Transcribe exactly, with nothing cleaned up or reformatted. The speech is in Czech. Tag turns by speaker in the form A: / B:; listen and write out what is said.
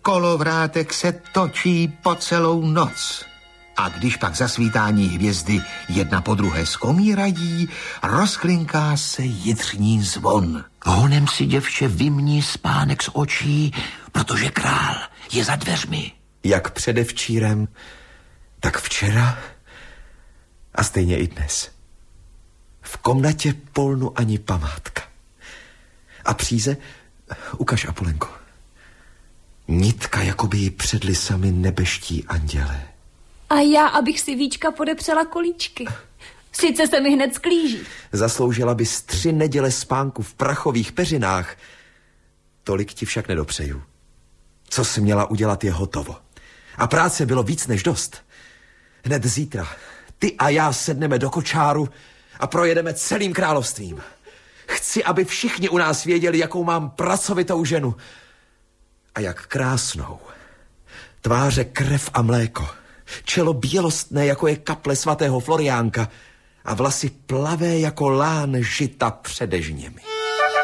A: kolovrátek se točí po celou noc. A když pak zasvítání hvězdy jedna po druhé skomírají, rozklinká se jitřní zvon.
B: Honem si, děvče, vymní spánek z očí, protože král je za dveřmi.
C: Jak předevčírem, tak včera a stejně i dnes. V komnatě polnu ani památka. A příze, ukaž, Apolenko. Nitka, jako by ji předli sami nebeští andělé.
D: A já, abych si Víčka podepřela kolíčky. Sice se mi hned sklíží.
C: Zasloužila bys tři neděle spánku v prachových peřinách. Tolik ti však nedopřeju. Co jsi měla udělat, je hotovo. A práce bylo víc než dost. Hned zítra ty a já sedneme do kočáru a projedeme celým královstvím. Chci, aby všichni u nás věděli, jakou mám pracovitou ženu. A jak krásnou. Tváře krev a mléko. Čelo bělostné, jako je kaple svatého Floriánka. A vlasy plavé jako lán žita před dežněmi.